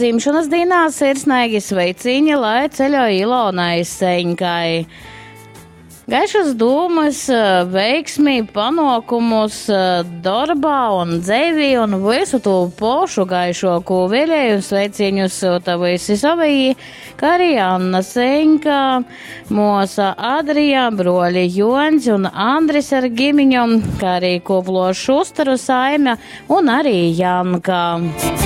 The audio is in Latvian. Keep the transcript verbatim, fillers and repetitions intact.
dzimšanas dienā sirsnīgi sveiciņi, lai ceļo Ilonai Seņkai. Gaišas dūmas, veiksmī, panokumus darbā un dzēvī un visu to pošu gaišoku vēlēju sveiciņus sūta visi savī, kā arī Anna Seņka, mosa Adrija, broļi Joņs un Andris ar gimiņom, kā arī Kuplo Šustaru saime un arī Janka.